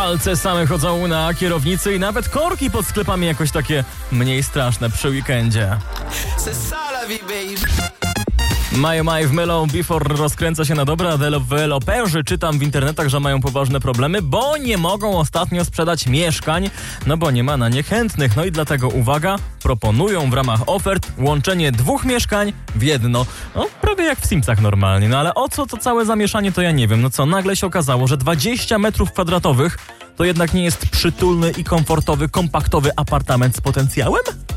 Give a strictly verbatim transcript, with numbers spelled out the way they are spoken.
Palce same chodzą na kierownicy i nawet korki pod sklepami jakoś takie mniej straszne przy weekendzie. Majo Maj w Melo Before rozkręca się na dobre, a deweloperzy, czytam w internetach, że mają poważne problemy, bo nie mogą ostatnio sprzedać mieszkań, no bo nie ma na nie chętnych. No i dlatego, uwaga, proponują w ramach ofert łączenie dwóch mieszkań w jedno. No, prawie jak w Simsach normalnie, no ale o co to całe zamieszanie, to ja nie wiem. No co, nagle się okazało, że dwadzieścia metrów kwadratowych to jednak nie jest przytulny i komfortowy, kompaktowy apartament z potencjałem?